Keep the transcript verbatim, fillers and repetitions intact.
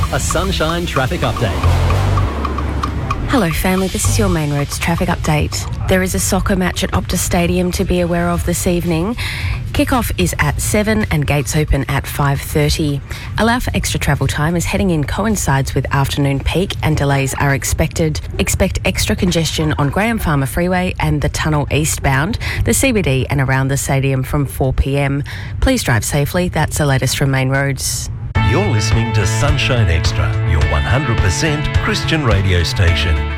A Sunshine traffic update. Hello family, this is your Main Roads traffic update. There is a soccer match at Optus Stadium to be aware of this evening. Kick-off is at seven and gates open at five thirty. Allow for extra travel time as heading in coincides with afternoon peak and delays are expected. Expect extra congestion on Graham Farmer Freeway and the tunnel eastbound, the C B D and around the stadium from four p m. Please drive safely. That's the latest from Main Roads. You're listening to Sunshine Extra, your one hundred percent Christian radio station.